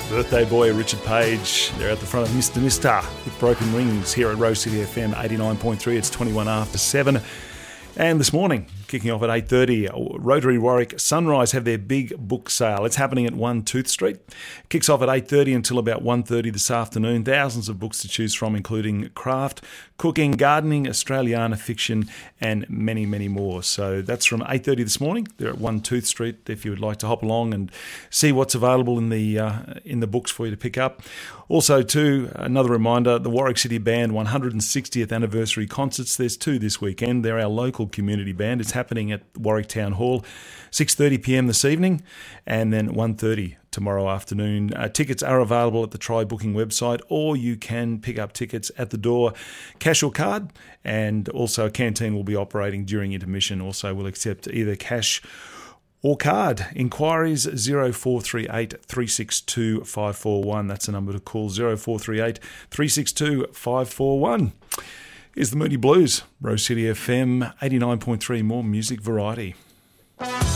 Birthday boy Richard Page. They're at the front of Mr. Mister with Broken Rings here at Rose City FM 89.3. It's 21 after 7. And this morning, kicking off at 8:30, Rotary Warwick Sunrise have their big book sale. It's happening at 1 Tooth Street. Kicks off at 8:30 until about 1:30 this afternoon. Thousands of books to choose from, including craft, cooking, gardening, Australiana fiction, and many, many more. So that's from 8:30 this morning. They're at 1 Tooth Street if you would like to hop along and see what's available in the books for you to pick up. Also, too, another reminder, the Warwick City Band 160th anniversary concerts. There's two this weekend. They're our local community band. It's happening at Warwick Town Hall, 6:30pm this evening, and then 1:30 tomorrow afternoon. Tickets are available at the Try Booking website, or you can pick up tickets at the door, cash or card, and also a canteen will be operating during intermission. Also, we'll accept either cash or card. Inquiries 0438 362 541. That's the number to call, 0438 362 541. Is the Moody Blues, Rose City FM 89.3, more music variety.